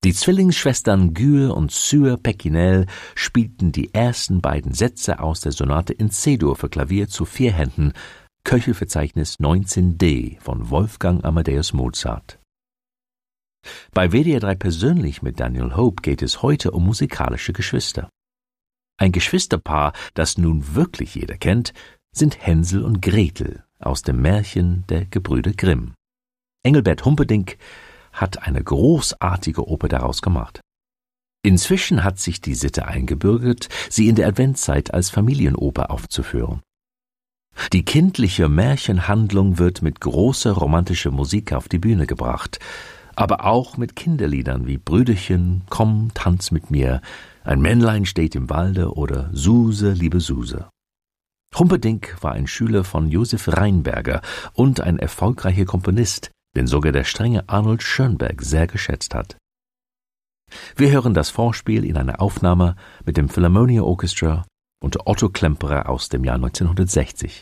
Die Zwillingsschwestern Guhr und Suhr Pekinel spielten die ersten beiden Sätze aus der Sonate in C-Dur für Klavier zu 4 Händen, Köchelverzeichnis 19d von Wolfgang Amadeus Mozart. Bei WDR 3 persönlich mit Daniel Hope geht es heute um musikalische Geschwister. Ein Geschwisterpaar, das nun wirklich jeder kennt, sind Hänsel und Gretel aus dem Märchen der Gebrüder Grimm. Engelbert Humperdinck hat eine großartige Oper daraus gemacht. Inzwischen hat sich die Sitte eingebürgert, sie in der Adventszeit als Familienoper aufzuführen. Die kindliche Märchenhandlung wird mit großer romantischer Musik auf die Bühne gebracht, aber auch mit Kinderliedern wie Brüderchen, komm, tanz mit mir, ein Männlein steht im Walde oder Suse, liebe Suse. Humperdinck war ein Schüler von Josef Rheinberger und ein erfolgreicher Komponist, den sogar der strenge Arnold Schönberg sehr geschätzt hat. Wir hören das Vorspiel in einer Aufnahme mit dem Philharmonia Orchestra unter Otto Klemperer aus dem Jahr 1960.